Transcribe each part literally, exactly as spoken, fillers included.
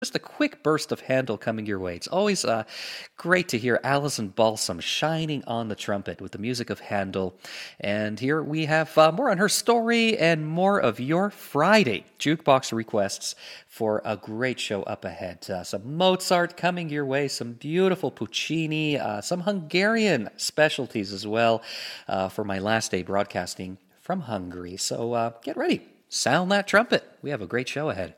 Just a quick burst of Handel coming your way. It's always uh, great to hear Alison Balsam shining on the trumpet with the music of Handel. And here we have uh, more on her story and more of your Friday jukebox requests for a great show up ahead. Uh, some Mozart coming your way, some beautiful Puccini, uh, some Hungarian specialties as well uh, for my last day broadcasting from Hungary. So uh, get ready, sound that trumpet. We have a great show ahead.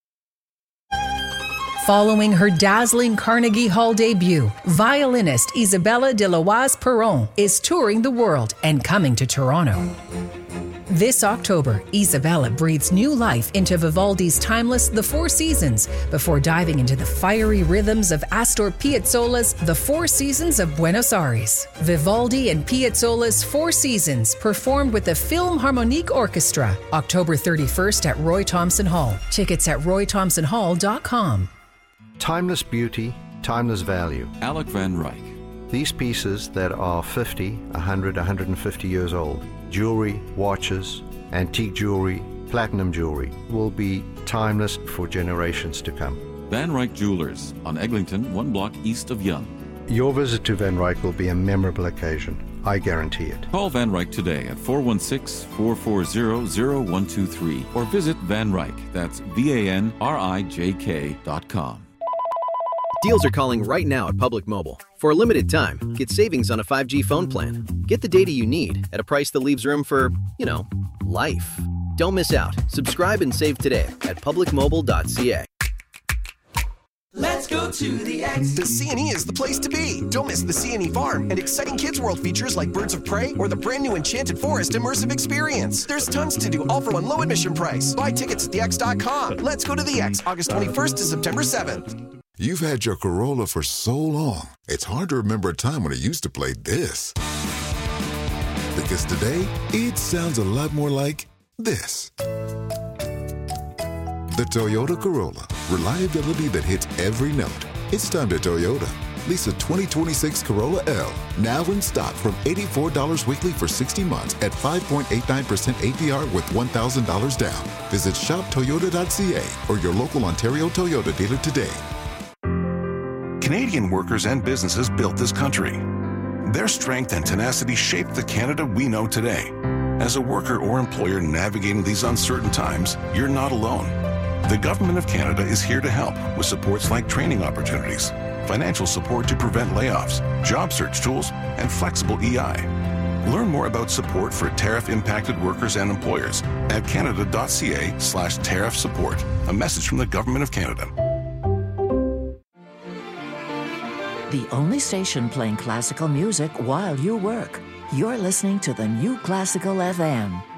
Following her dazzling Carnegie Hall debut, violinist Isabella de Loise Perron is touring the world and coming to Toronto. This October, Isabella breathes new life into Vivaldi's timeless The Four Seasons before diving into the fiery rhythms of Astor Piazzolla's The Four Seasons of Buenos Aires. Vivaldi and Piazzolla's Four Seasons performed with the Philharmonic Orchestra, October thirty-first at Roy Thomson Hall. Tickets at roy thomson hall dot com. Timeless beauty, timeless value. Alec Van Ryck. These pieces that are fifty, one hundred, one hundred fifty years old, jewelry, watches, antique jewelry, platinum jewelry, will be timeless for generations to come. Van Ryck Jewelers on Eglinton, one block east of Yonge. Your visit to Van Ryck will be a memorable occasion. I guarantee it. Call Van Ryck today at four one six, four four zero, zero one two three or visit Van Ryck, that's V A N R I J K dot com. Deals are calling right now at Public Mobile. For a limited time, get savings on a five G phone plan. Get the data you need at a price that leaves room for, you know, life. Don't miss out. Subscribe and save today at public mobile dot c a. Let's go to the X. The C and E is the place to be. Don't miss the C and E Farm and exciting Kids World features like Birds of Prey or the brand new Enchanted Forest immersive experience. There's tons to do, all for one low admission price. Buy tickets at the x dot com. Let's go to the X, August twenty-first to September seventh. You've had your Corolla for so long, it's hard to remember a time when it used to play this. Because today, it sounds a lot more like this. The Toyota Corolla. Reliability that hits every note. It's time to Toyota. Lease a twenty twenty-six Corolla L. Now in stock from eighty-four dollars weekly for sixty months at five point eight nine percent A P R with one thousand dollars down. Visit shop toyota dot c a or your local Ontario Toyota dealer today. Canadian workers and businesses built this country. Their strength and tenacity shaped the Canada we know today. As a worker or employer navigating these uncertain times, you're not alone. The Government of Canada is here to help with supports like training opportunities, financial support to prevent layoffs, job search tools, and flexible E I. Learn more about support for tariff-impacted workers and employers at canada dot c a slash tariff support. A message from the Government of Canada. The only station playing classical music while you work. You're listening to the New Classical F M.